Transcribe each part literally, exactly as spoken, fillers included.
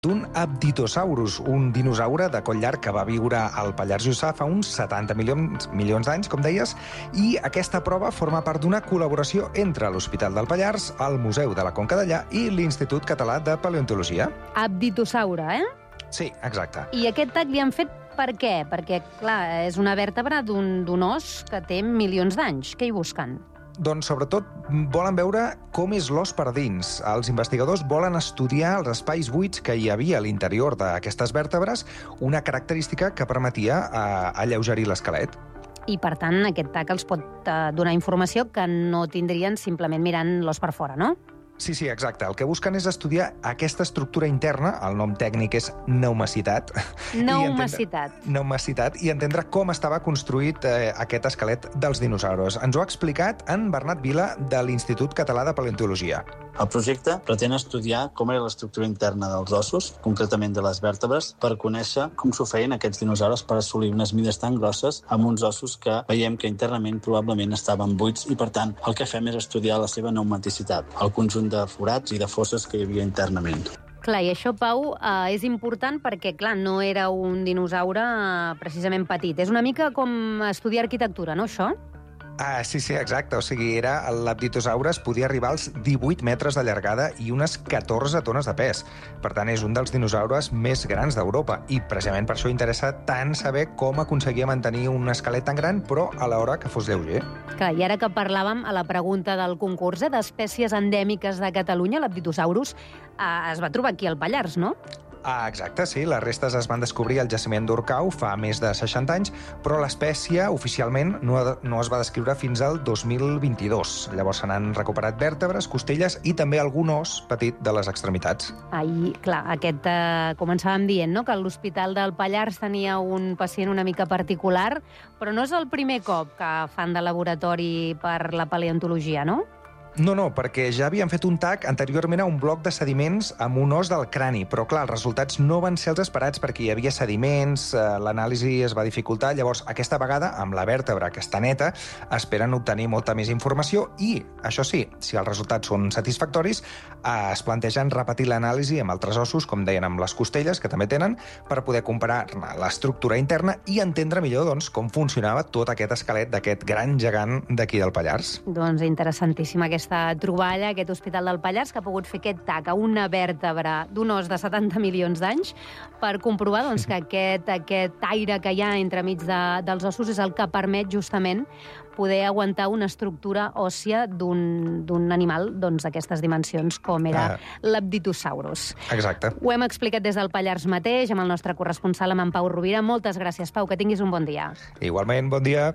d'un Apditosaurus, un dinosaure de coll llarg que va viure al Pallars Jussà fa uns setanta milions, milions d'anys, com deies, i aquesta prova forma part d'una col·laboració entre l'Hospital del Pallars, el Museu de la Conca Dellà i l'Institut Català de Paleontologia. Apditosaure, eh? Sí, exacte. I aquest tag li han fet per què? Perquè, clar, és una vèrtebra d'un os que té milions d'anys. Què hi busquen? Doncs, sobretot, volen veure com és l'os per dins. Els investigadors volen estudiar els espais buits que hi havia a l'interior d'aquestes vèrtebres, una característica que permetia eh, alleugerir l'esquelet. I, per tant, aquest tag els pot eh, donar informació que no tindrien simplement mirant l'os per fora, no? Sí, sí, exacte. El que busquen és estudiar aquesta estructura interna, el nom tècnic és pneumicitat. Pneumicitat. I pneumicitat, i entendre com estava construït eh, aquest esquelet dels dinosaures. Ens ho ha explicat en Bernat Vila, de l'Institut Català de Paleontologia. El projecte pretén estudiar com era l'estructura interna dels ossos, concretament de les vèrtebres, per conèixer com s'ho feien aquests dinosaures per assolir unes mides tan grosses amb uns ossos que veiem que internament probablement estaven buits i, per tant, el que fem és estudiar la seva pneumaticitat, el conjunt de forats i de fosses que hi havia internament. Clar, i això, Pau, eh, és important perquè, clar, no era un dinosaure eh, precisament petit. És una mica com estudiar arquitectura, no, això? Ah, sí, sí, exacte. O sigui, era l'Apditosaurus podia arribar als divuit metres de llargada i unes catorze tones de pes. Per tant, és un dels dinosaures més grans d'Europa i precisament per això interessa tant saber com aconseguia mantenir un esquelet tan gran, però alhora que fos lleuger. Clar, i ara que parlàvem a la pregunta del concurs eh, d'espècies endèmiques de Catalunya, l'Apditosaurus eh, es va trobar aquí al Pallars, no? Ah, exacte, sí. Les restes es van descobrir al jaciment d'Orcau fa més de seixanta anys, però l'espècie oficialment no, no es va descriure fins al dos mil vint-i-dos. Llavors se n'han recuperat vèrtebres, costelles i també algun os petit de les extremitats. Ai, clar, aquest eh, començàvem dient, no?, que l'Hospital del Pallars tenia un pacient una mica particular, però no és el primer cop que fan de laboratori per la paleontologia, no? No, no, perquè ja havien fet un tag anteriorment a un bloc de sediments amb un os del crani, però clar, els resultats no van ser els esperats perquè hi havia sediments, eh, l'anàlisi es va dificultar, llavors aquesta vegada, amb la vèrtebra que està neta, esperen obtenir molta més informació i, això sí, si els resultats són satisfactoris, eh, es plantegen repetir l'anàlisi amb altres ossos, com deien amb les costelles, que també tenen, per poder comparar l'estructura interna i entendre millor doncs, com funcionava tot aquest esquelet d'aquest gran gegant d'aquí del Pallars. Doncs interessantíssima aquesta aquesta troballa, aquest Hospital del Pallars, que ha pogut fer aquest tag a una vèrtebra d'un os de setanta milions d'anys per comprovar doncs, que aquest, aquest aire que hi ha entremig de, dels ossos és el que permet justament poder aguantar una estructura òssia d'un animal d'aquestes doncs, dimensions com era ah. l'Apditosaurus. Exacte. Ho hem explicat des del Pallars mateix, amb el nostre corresponsal, amb en Pau Rovira. Moltes gràcies, Pau, que tinguis un bon dia. Igualment, bon dia.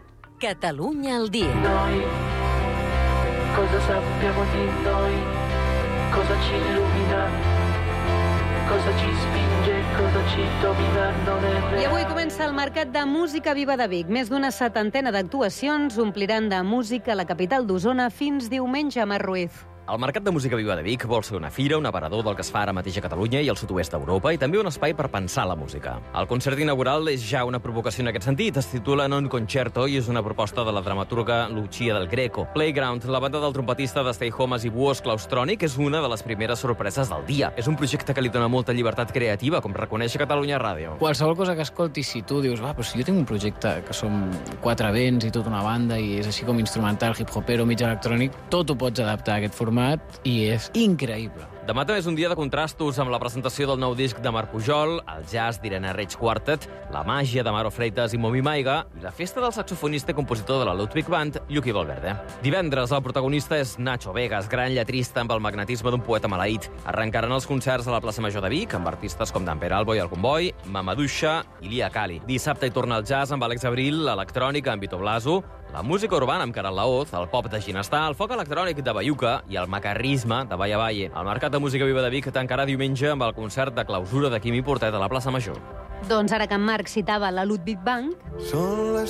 Catalunya al dia. Noi, cosa sappiamo di noi, cosa ci illumina, cosa ci spinge, cosa ci domina, non è reale. I avui comença el Mercat de Música Viva de Vic. Més d'una setantena d'actuacions ompliran de música la capital d'Osona fins diumenge, Mar Ruiz. El Mercat de Música Viva de Vic vol ser una fira, un aparador del que es fa ara mateix a Catalunya i al sud-oest d'Europa, i també un espai per pensar la música. El concert inaugural és ja una provocació en aquest sentit. Es titula Non Concerto i és una proposta de la dramaturga Lucia del Greco. Playground, la banda del trompetista de Stay Homes i Buos Claustronic, és una de les primeres sorpreses del dia. És un projecte que li dona molta llibertat creativa, com reconeix Catalunya Ràdio. Qualsevol cosa que escoltis, si tu dius, va, però si jo tinc un projecte que som quatre vents i tota una banda i és així com instrumental, hip-hopero, mig electrònic, tot ho pots adaptar a aquest format i és increïble. Demà també és un dia de contrastos amb la presentació del nou disc de Marc Pujol, el jazz d'Irene Reig Quartet, la màgia de Maro Freitas i Momi Maiga i la festa del saxofonista i compositor de la Ludwig Band, Lluqui Valverde. Divendres, el protagonista és Nacho Vegas, gran lletrista amb el magnetisme d'un poeta maleït. Arrencaran els concerts a la plaça Major de Vic amb artistes com Dan Peralbo i el Comboi, Mamadouxa i Lia Kali. Dissabte hi torna el jazz amb Àlex Abril, l'electrònica amb Vito Blaso, la música urbana amb Caral Laoz, el pop de Ginestar, el foc electrònic de Bayuca i el macarrisme de Valle Valle. El Mercat de Música Viva de Vic tancarà diumenge amb el concert de clausura de Quimi Portet a la plaça Major. Doncs ara que en Marc citava la Ludwig Band...